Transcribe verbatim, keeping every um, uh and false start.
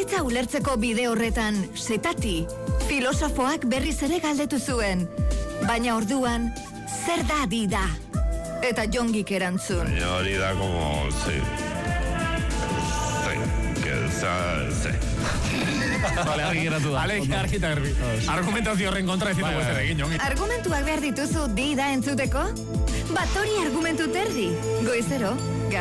bizitza ulertzeko bide horretan, setati, filosofoak berriz ere galdetu zuen. Baina orduan, zer da dida? Eta Jongik erantzun. Baina hori da como, sí. Sí, que sí. Vale, argi geratu da. Vale, argi eta garbi. Argumentazio horren kontra ez ditugu ezer egin, Jongi. Argumentuak behar dituzu dida entzuteko? Bat hori argumentu terdi. Goizero,